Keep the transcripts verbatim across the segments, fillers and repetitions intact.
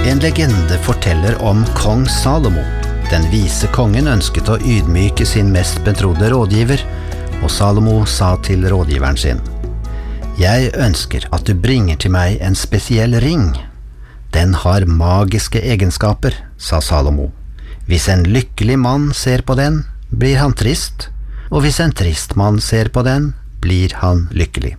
En legende forteller om kong Salomo. Den vise kongen ønsket å ydmyke sin mest betrodde rådgiver, og Salomo sa til rådgiveren sin: «Jeg ønsker at du bringer til meg en spesiell ring. Den har magiske egenskaper», sa Salomo. «Hvis en lykkelig mann ser på den, blir han trist, og hvis en trist mann ser på den, blir han lykkelig.»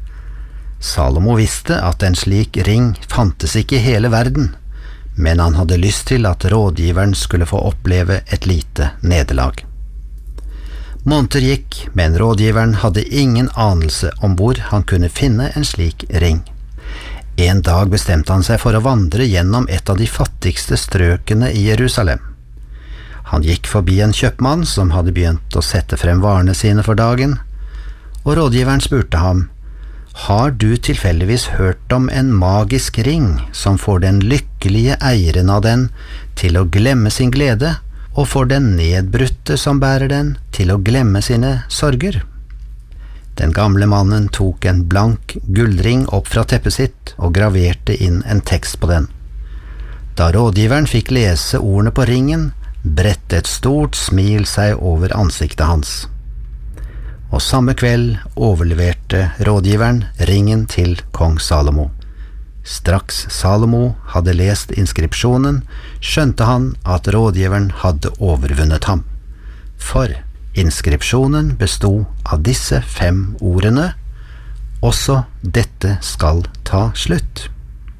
Salomo visste at en slik ring fantes ikke i hele verden, men han hadde lyst til at rådgiveren skulle få oppleve et lite nederlag. Måneder gikk, men rådgiveren hadde ingen anelse om hvor han kunne finne en slik ring. En dag bestemte han seg for å vandre gjennom et av de fattigste strøkene i Jerusalem. Han gikk forbi en kjøpmann som hadde begynt å sette frem varene sine for dagen, og rådgiveren spurte ham: «Har du tilfeldigvis hørt om en magisk ring som får den lykkelige eieren av den til å glemme sin glede, og får den nedbrutte som bærer den til å glemme sine sorger?» Den gamle mannen tok en blank gullring opp fra teppet sitt og graverte inn en tekst på den. Da rådgiveren fikk lese ordene på ringen, bredte et stort smil seg over ansiktet hans. Og samme kveld overleverte rådgiveren ringen til kong Salomo. Straks Salomo hadde lest inskripsjonen, skjønte han at rådgiveren hadde overvunnet ham. For inskripsjonen bestod av disse fem ordene: «Også dette skal ta slutt».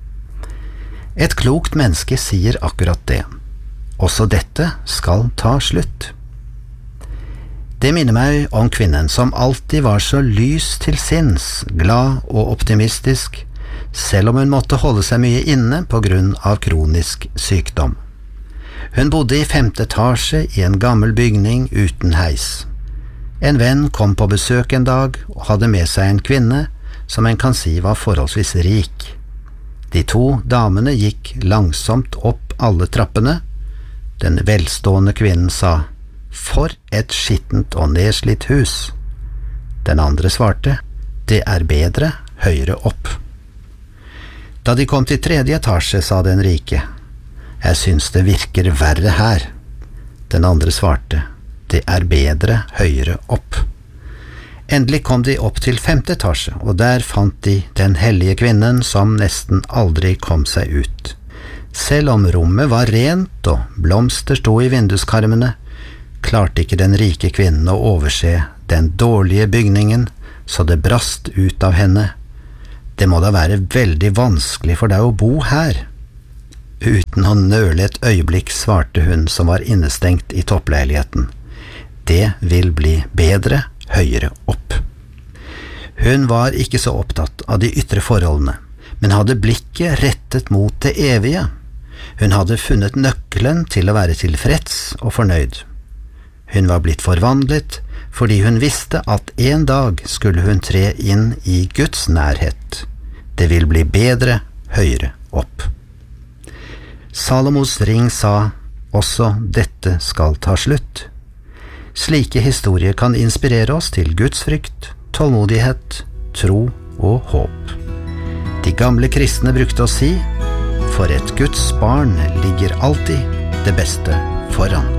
Et klokt menneske sier akkurat det. Også dette skal ta slutt. Det minner meg om kvinnen som alltid var så lys til sinns, glad og optimistisk, selv om hun måtte holde seg mye inne på grunn av kronisk sykdom. Hun bodde i femte etasje i en gammel bygning uten heis. En venn kom på besøk en dag og hadde med seg en kvinne som en kan si var forholdsvis rik. De to damene gikk langsomt opp alle trappene. Den velstående kvinnen sa: «For et skittent og nedslitt hus!» Den andre svarte: «Det er bedre høyere opp.» Da de kom til tredje etasje, sa den rike: «Jeg synes det virker verre her.» Den andre svarte: «Det er bedre høyere opp.» Endelig kom de opp til femte etasje, og der fant de den hellige kvinnen som nesten aldri kom seg ut. Selv om rommet var rent og blomster sto i vinduskarmene, klarte ikke den rike kvinnen å overse den dårlige bygningen, så det brast ut av henne: «Det må da være veldig vanskelig for deg å bo her.» Uten å nøle et øyeblikk svarte hun som var innestengt i toppleiligheten: «Det vil bli bedre høyere opp.» Hun var ikke så opptatt av de ytre forholdene, men hadde blikket rettet mot det evige. Hun hadde funnet nøkkelen til å være tilfreds og fornøyd. Hun var blitt forvandlet fordi hun visste at en dag skulle hun tre inn i Guds nærhet. Det vil bli bedre høyere opp. Salomos ring sa: «Også dette skal ta slutt.» Slike historier kan inspirere oss til gudsfrykt, tålmodighet, tro og håp. De gamle kristne brukte å si: «For et Guds barn ligger alltid det beste foran.»